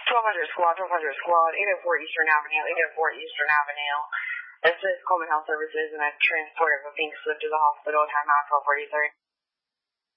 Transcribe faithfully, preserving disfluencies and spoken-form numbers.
twelve hundred Squad, twelve hundred Squad, eight oh four Eastern Avenue, eight oh four Eastern Avenue. This is Coleman Health Services, and I've transported a pink slip to the hospital, time out twelve forty-three.